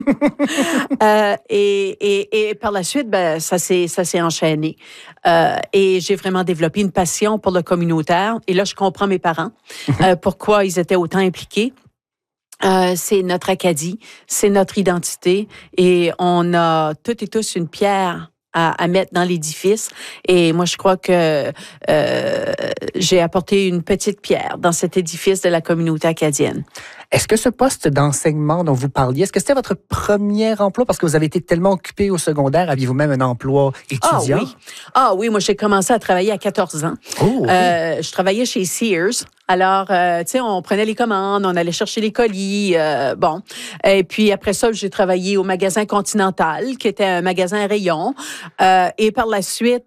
Et par la suite, ben, ça s'est enchaîné. Et j'ai vraiment développé une passion pour le communautaire. Et là, je comprends mes parents, pourquoi ils étaient autant impliqués. C'est notre Acadie, c'est notre identité. Et on a toutes et tous une pierre à mettre dans l'édifice. Et moi, je crois que j'ai apporté une petite pierre dans cet édifice de la communauté acadienne. Est-ce que ce poste d'enseignement dont vous parliez, est-ce que c'était votre premier emploi? Parce que vous avez été tellement occupé au secondaire. Aviez-vous même un emploi étudiant? Ah oui, moi, j'ai commencé à travailler à 14 ans. Oh, okay. Je travaillais chez Sears. Alors, tu sais, on prenait les commandes, on allait chercher les colis, bon. Et puis, après ça, j'ai travaillé au magasin Continental, qui était un magasin rayon. Et par la suite,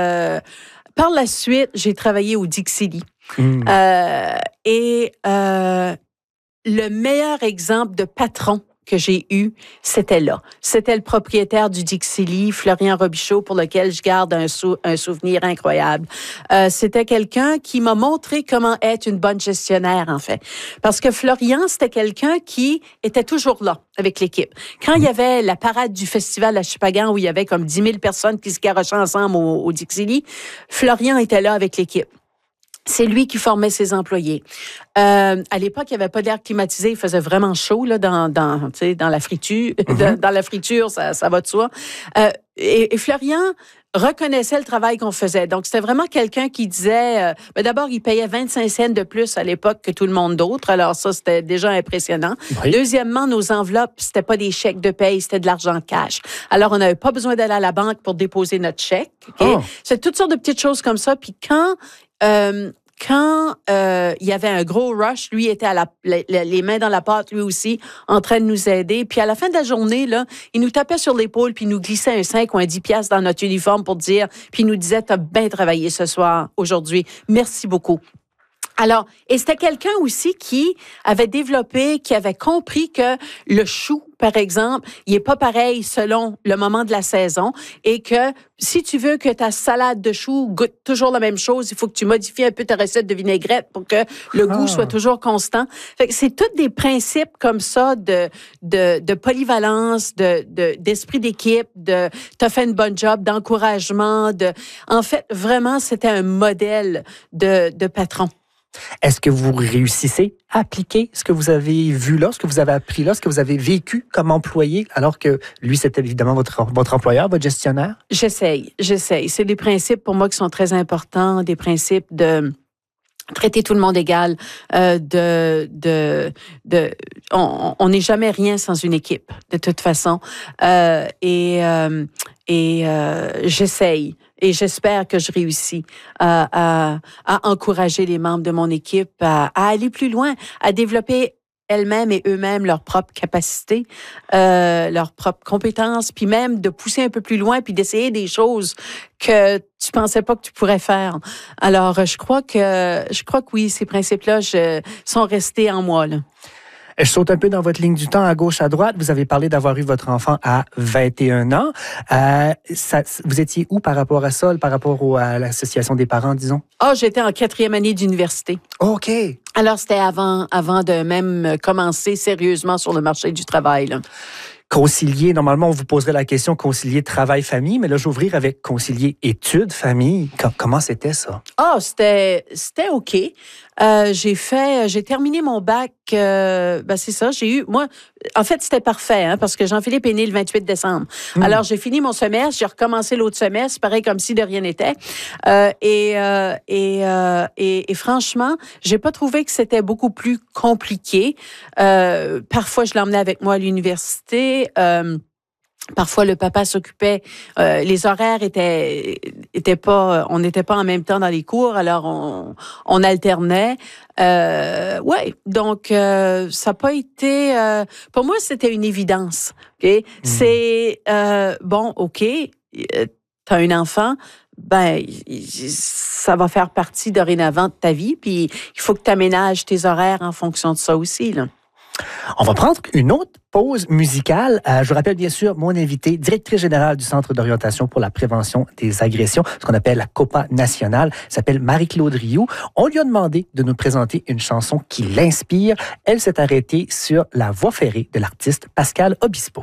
j'ai travaillé au Dixie. Le meilleur exemple de patron que j'ai eu, c'était là. C'était le propriétaire du Dixie, Florian Robichaud, pour lequel je garde un souvenir incroyable. C'était quelqu'un qui m'a montré comment être une bonne gestionnaire, en fait. Parce que Florian, c'était quelqu'un qui était toujours là avec l'équipe. Quand il y avait la parade du festival à Chupagan, où il y avait comme 10 000 personnes qui se garochaient ensemble au Dixie, Florian était là avec l'équipe. C'est lui qui formait ses employés. À l'époque, il n'y avait pas d'air climatisé. Il faisait vraiment chaud là, dans la friture. Dans la friture, ça va de soi. Et Florian reconnaissait le travail qu'on faisait. Donc, c'était vraiment quelqu'un qui disait... d'abord, il payait 25 cents de plus à l'époque que tout le monde d'autre. Alors ça, c'était déjà impressionnant. Oui. Deuxièmement, nos enveloppes, c'était pas des chèques de paye, c'était de l'argent cash. Alors, on n'avait pas besoin d'aller à la banque pour déposer notre chèque. Okay? Oh. C'est toutes sortes de petites choses comme ça. Puis quand il y avait un gros rush, lui était les mains dans la pâte, lui aussi, en train de nous aider. Puis à la fin de la journée, là, il nous tapait sur l'épaule, puis il nous glissait un 5 ou un 10 piastres dans notre uniforme pour dire, puis il nous disait, t'as bien travaillé ce soir, aujourd'hui. Merci beaucoup. Alors, et c'était quelqu'un aussi qui avait développé, qui avait compris que le chou, par exemple, il est pas pareil selon le moment de la saison et que si tu veux que ta salade de chou goûte toujours la même chose, il faut que tu modifies un peu ta recette de vinaigrette pour que le goût soit toujours constant. Fait que c'est tous des principes comme ça de polyvalence, d'esprit d'équipe, t'as fait une bonne job, d'encouragement, en fait, vraiment, c'était un modèle de patron. Est-ce que vous réussissez à appliquer ce que vous avez vu là, ce que vous avez appris là, ce que vous avez vécu comme employé, alors que lui, c'était évidemment votre employeur, votre gestionnaire? J'essaye. C'est des principes pour moi qui sont très importants, des principes de traiter tout le monde égal, on n'est jamais rien sans une équipe, de toute façon. J'essaye. Et j'espère que je réussis à encourager les membres de mon équipe à aller plus loin, à développer elles-mêmes et eux-mêmes leurs propres capacités, leurs propres compétences, puis même de pousser un peu plus loin, puis d'essayer des choses que tu pensais pas que tu pourrais faire. Alors, je crois que oui, ces principes-là sont restés en moi, là. Je saute un peu dans votre ligne du temps, à gauche, à droite. Vous avez parlé d'avoir eu votre enfant à 21 ans. Vous étiez où par rapport à ça, par rapport à l'association des parents, disons? J'étais en 4e année d'université. OK. Alors, c'était avant de même commencer sérieusement sur le marché du travail, là. Concilier, normalement, on vous poserait la question concilier travail-famille, mais là, j'ouvrir avec concilier études-famille. Comment c'était ça? C'était OK. J'ai terminé mon bac, c'est ça, en fait, c'était parfait, hein, parce que Jean-Philippe est né le 28 décembre. Alors, j'ai fini mon semestre, j'ai recommencé l'autre semestre, pareil comme si de rien n'était. Et franchement, j'ai pas trouvé que c'était beaucoup plus compliqué. Parfois, je l'emmenais avec moi à l'université. Parfois, le papa s'occupait. Les horaires étaient pas. On n'était pas en même temps dans les cours, alors on alternait. Donc ça n'a pas été. Pour moi, c'était une évidence. Okay? C'est OK. T'as un enfant. Ça va faire partie dorénavant de ta vie. Puis il faut que tu aménages tes horaires en fonction de ça aussi, là. On va prendre une autre pause musicale. Je vous rappelle bien sûr mon invité, directrice générale du Centre d'orientation pour la prévention des agressions, ce qu'on appelle la COPA nationale, s'appelle Marie-Claude Rioux. On lui a demandé de nous présenter une chanson qui l'inspire. Elle s'est arrêtée sur La Voie ferrée de l'artiste Pascal Obispo.